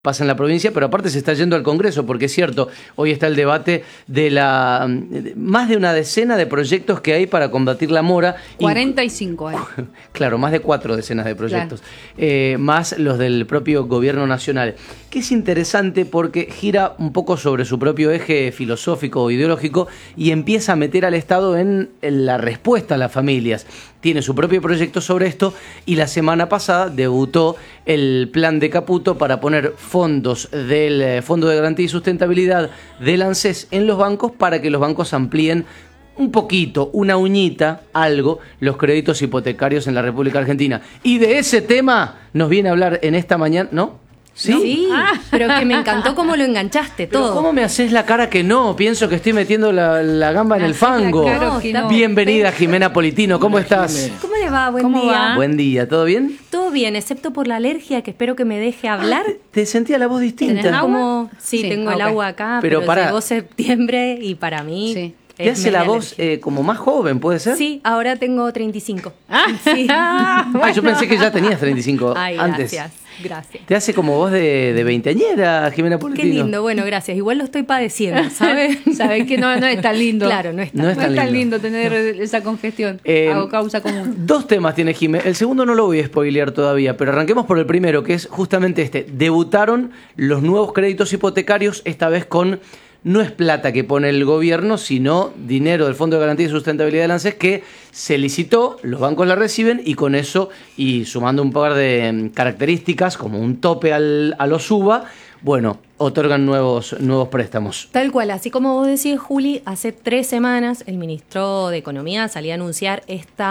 pasa en la provincia, pero aparte se está yendo al Congreso, porque es cierto, hoy está el debate de más de una decena de proyectos que hay para combatir la mora. 45 hay. Claro, más de 4 decenas de proyectos, más los del propio gobierno nacional, que es interesante porque gira un poco sobre su propio eje filosófico o ideológico y empieza a meter al Estado en la respuesta a las familias. Tiene su propio proyecto sobre esto y la semana pasada debutó el plan de Caputo para poner fondos del Fondo de Garantía y Sustentabilidad del ANSES en los bancos para que los bancos amplíen un poquito, una uñita, algo, los créditos hipotecarios en la República Argentina. Y de ese tema nos viene a hablar en esta mañana, ¿no? ¿Sí? Sí, pero que me encantó cómo lo enganchaste todo. ¿Pero cómo me haces la cara que no? Pienso que estoy metiendo la gamba en el fango. No. Bienvenida, Jimena Politino, ¿cómo estás? ¿Cómo les va? Buen ¿Cómo día. va? Buen día, ¿todo bien? Todo bien, excepto por la alergia, que espero que me deje hablar. Te sentía la voz distinta. ¿Tenés agua? Como, sí, tengo el agua acá, Pero para- llegó septiembre y para mí... Sí. Te es hace la media voz alergia. como más joven, ¿puede ser? Sí, ahora tengo 35. Sí. Yo pensé que ya tenías 35 Ay, antes. gracias. Te hace como voz de veinteañera, Jimena Qué Politino. lindo, bueno, gracias. Igual lo estoy padeciendo, ¿sabes? Sabés que no es tan lindo. Claro, no es tan No es No es tan lindo. lindo tener esa congestión. Hago causa común. 2 temas tiene Jimé. El segundo no lo voy a spoilear todavía, pero arranquemos por el primero, que es justamente este. Debutaron los nuevos créditos hipotecarios, esta vez con... No es plata que pone el gobierno, sino dinero del Fondo de Garantía y Sustentabilidad del ANSES que se licitó, los bancos la reciben y con eso, y sumando un par de características como un tope a los UVA, bueno, otorgan nuevos préstamos. Tal cual, así como vos decís, Juli, hace 3 semanas el ministro de Economía salía a anunciar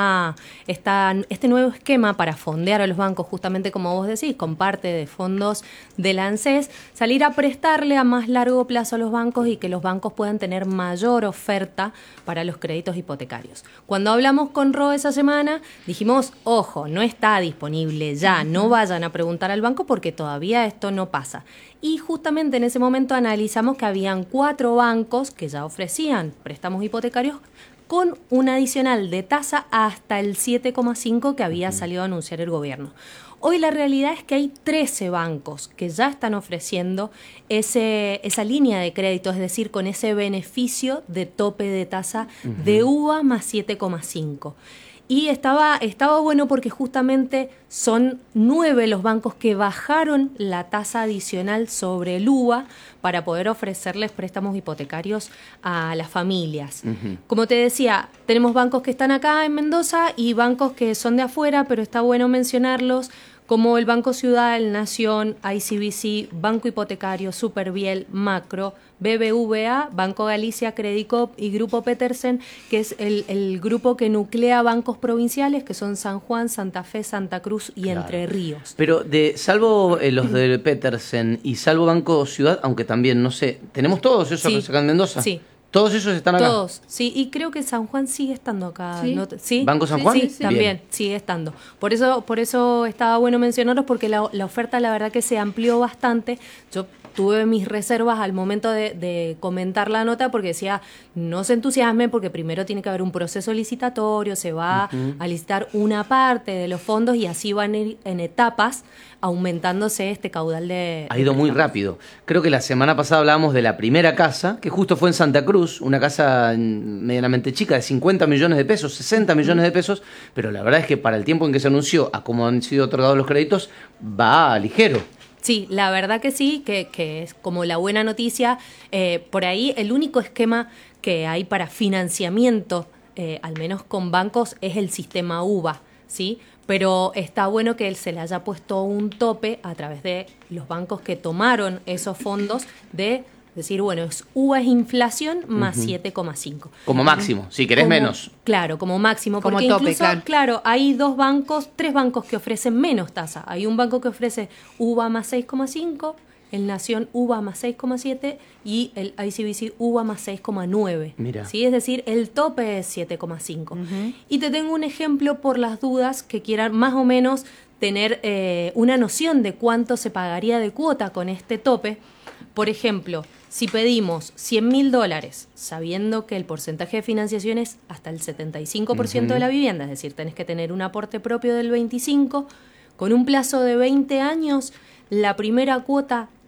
este nuevo esquema para fondear a los bancos, justamente como vos decís, con parte de fondos del ANSES, salir a prestarle a más largo plazo a los bancos y que los bancos puedan tener mayor oferta para los créditos hipotecarios. Cuando hablamos con Ro esa semana, dijimos, ojo, no está disponible ya, no vayan a preguntar al banco porque todavía esto no pasa. Y justamente en ese momento analizamos que habían 4 bancos que ya ofrecían préstamos hipotecarios con un adicional de tasa hasta el 7,5 que había salido a anunciar el gobierno. Hoy la realidad es que hay 13 bancos que ya están ofreciendo esa línea de crédito, es decir, con ese beneficio de tope de tasa de UVA más 7,5. Y estaba bueno porque justamente son 9 los bancos que bajaron la tasa adicional sobre el UVA para poder ofrecerles préstamos hipotecarios a las familias. Como te decía, tenemos bancos que están acá en Mendoza y bancos que son de afuera, pero está bueno mencionarlos, como el Banco Ciudad, el Nación, ICBC, Banco Hipotecario, Superviel, Macro, BBVA, Banco Galicia, Credicop y Grupo Petersen, que es el grupo que nuclea bancos provinciales, que son San Juan, Santa Fe, Santa Cruz y Entre Ríos. Pero salvo los de Petersen y salvo Banco Ciudad, aunque también, no sé, ¿tenemos todos esos acá en Mendoza? Sí. ¿Todos esos están acá? Todos, sí, y creo que San Juan sigue estando acá. ¿Sí? ¿No? ¿Sí? ¿Banco San Juan? Sí, Sí. también, Bien. sigue estando. Por eso estaba bueno mencionarlos, porque la oferta la verdad que se amplió bastante. Yo tuve mis reservas al momento de comentar la nota porque decía, no se entusiasmen porque primero tiene que haber un proceso licitatorio, se va a licitar una parte de los fondos y así van a ir en etapas aumentándose este caudal de... Ha ido muy rápido. Creo que la semana pasada hablábamos de la primera casa, que justo fue en Santa Cruz, una casa medianamente chica de 50 millones de pesos, 60 millones de pesos, pero la verdad es que para el tiempo en que se anunció a cómo han sido otorgados los créditos, va ligero. Sí, la verdad que sí, que es como la buena noticia. Por ahí el único esquema que hay para financiamiento, al menos con bancos, es el sistema UVA, ¿sí? Pero está bueno que se le haya puesto un tope a través de los bancos que tomaron esos fondos de decir, bueno, UVA es inflación más 7,5. Como máximo, si querés menos. Claro, como máximo. Como Porque tope, incluso, claro. hay 3 bancos que ofrecen menos tasa. Hay un banco que ofrece UVA más 6,5, el Nación UVA más 6,7 y el ICBC UVA más 6,9. Mira. ¿Sí? Es decir, el tope es 7,5. Y te tengo un ejemplo por las dudas que quieran más o menos tener una noción de cuánto se pagaría de cuota con este tope. Por ejemplo, si pedimos $100.000, sabiendo que el porcentaje de financiación es hasta el 75% de la vivienda, es decir, tenés que tener un aporte propio del 25%, con un plazo de 20 años, La primera cuota